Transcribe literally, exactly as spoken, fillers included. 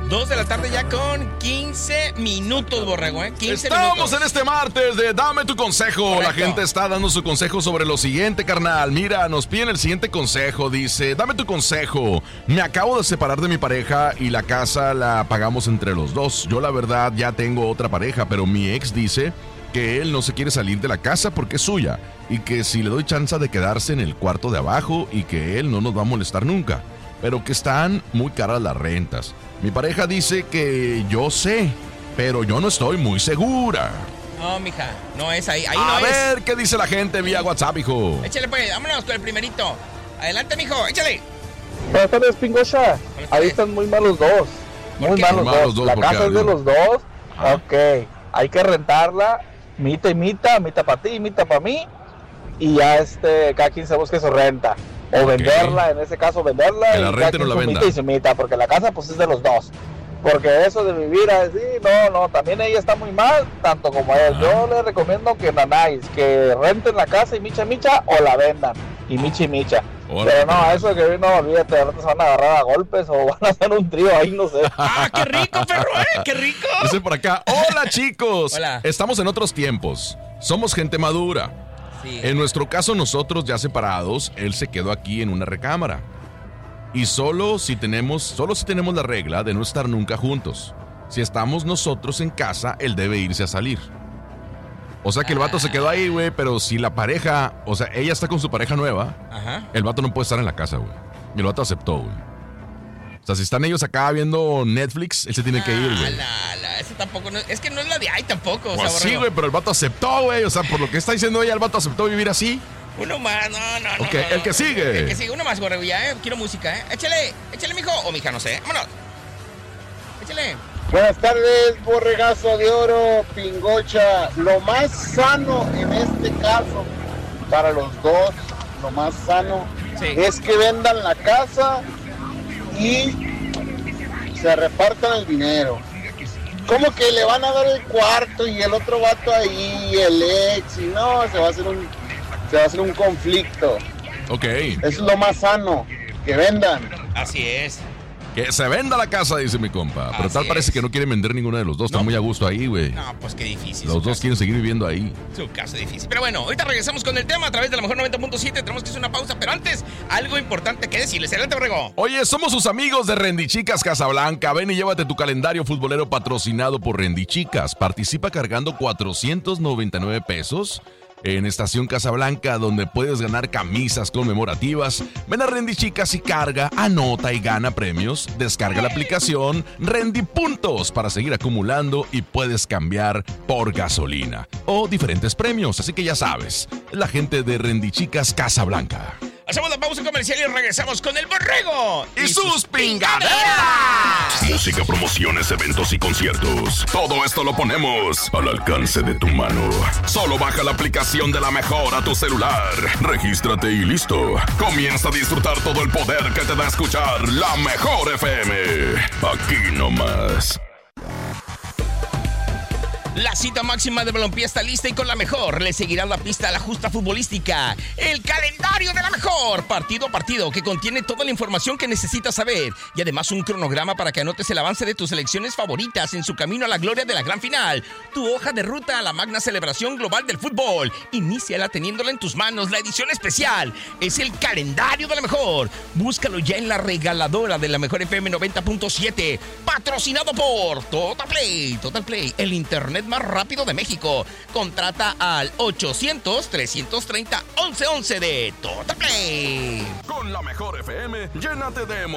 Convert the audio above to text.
Dos de la tarde ya con quince minutos, Borrego, ¿eh? quince Estamos minutos. en este martes de Dame tu consejo. Correcto. La gente está dando su consejo sobre lo siguiente, carnal. Mira, nos piden el siguiente consejo. Dice, dame tu consejo. Me acabo de separar de mi pareja y la casa la pagamos entre los dos. Yo la verdad ya tengo otra pareja, pero mi ex dice que él no se quiere salir de la casa porque es suya y que si le doy chance de quedarse en el cuarto de abajo y que él no nos va a molestar nunca, pero que están muy caras las rentas. Mi pareja dice que yo sé, pero yo no estoy muy segura. No, mija, no es ahí, ahí a no es. A ver, ¿qué dice la gente vía WhatsApp, hijo? Échale pues, vámonos con el primerito. Adelante, mijo, échale. Buenas tardes, Pingocha. Ahí están muy malos dos. Muy malos, malos dos. La casa es de los dos. ¿Ah? Ok, hay que rentarla. Mita y mita, mita para ti, mita para mí. Y ya este, cada quien se busque su renta. O okay. venderla, en ese caso venderla. Que la renta no la venda. Mita y su mita, porque la casa pues es de los dos. Porque eso de vivir así, no, no, también ella está muy mal, tanto como él. Ah. Yo le recomiendo que nanáis, que renten la casa y micha micha o la vendan. Y micha y micha. Hola, pero no, eso que no, olvídate, de repente se van a agarrar a golpes o van a hacer un trío ahí, no sé. ¡Ah, qué rico, perro, eh! ¡Qué rico! Dice por acá, hola chicos. Hola. Estamos en otros tiempos. Somos gente madura. Sí. En nuestro caso, nosotros ya separados, él se quedó aquí en una recámara. Y solo si tenemos, solo si tenemos la regla de no estar nunca juntos. Si estamos nosotros en casa, él debe irse a salir. O sea que el vato se quedó ahí, güey, pero si la pareja, o sea, ella está con su pareja nueva, ajá, el vato no puede estar en la casa, güey. Y el vato aceptó, güey. O sea, si están ellos acá viendo Netflix, él se tiene que ir, güey. La, la, ese tampoco, no, es que no es la de ahí tampoco. Pues o sea, sí, güey, pero el vato aceptó, güey. O sea, por lo que está diciendo ella, el vato aceptó vivir así. Uno más, no, no, no. Ok, no, el que sigue. El que sigue, uno más, Borrego, ya, eh. Quiero música, ¿eh? Échale, échale, mijo. O mija, no sé. Vámonos. Échale. Buenas tardes, borregazo de oro, Pingocha. Lo más sano en este caso, para los dos, lo más sano, sí, es que vendan la casa y se repartan el dinero. ¿Cómo que le van a dar el cuarto y el otro vato ahí, el ex? Y no, se va a hacer un, se va a hacer un conflicto. Ok. Eso es lo más sano, que vendan. Así es. Que se venda la casa, dice mi compa. Pero Así tal parece es. que no quieren vender ninguno de los dos. No. Están muy a gusto ahí, güey. No, pues qué difícil. Los dos caso. quieren seguir viviendo ahí. Su caso difícil. Pero bueno, ahorita regresamos con el tema a través de la mejor noventa punto siete. Tenemos que hacer una pausa, pero antes, algo importante que decirles. Adelante, Borrego. Oye, somos sus amigos de Rendichicas Casablanca. Ven y llévate tu calendario futbolero patrocinado por Rendichicas. Participa cargando cuatrocientos noventa y nueve pesos en Estación Casablanca, donde puedes ganar camisas conmemorativas. Ven a Rendichicas y carga, anota y gana premios. Descarga la aplicación Rendi Puntos para seguir acumulando y puedes cambiar por gasolina o diferentes premios. Así que ya sabes, la gente de Rendichicas Casablanca. Hacemos la pausa comercial y regresamos con el Borrego y, y sus pingaderas. Música, promociones, eventos y conciertos. Todo esto lo ponemos al alcance de tu mano. Solo baja la aplicación de La Mejor a tu celular. Regístrate y listo. Comienza a disfrutar todo el poder que te da escuchar La Mejor F M. Aquí nomás. La cita máxima de balompié está lista y con La Mejor le seguirá la pista a la justa futbolística. El calendario de La Mejor, partido a partido, que contiene toda la información que necesitas saber y además un cronograma para que anotes el avance de tus selecciones favoritas en su camino a la gloria de la gran final. Tu hoja de ruta a la magna celebración global del fútbol. Iníciala teniéndola en tus manos. La edición especial es el calendario de La Mejor. Búscalo ya en la regaladora de La Mejor F M noventa punto siete. Patrocinado por Total Play. Total Play, el internet más rápido de México. Contrata al ochocientos, trescientos treinta, once once de Total Play. Con La Mejor F M, llénate de emoción.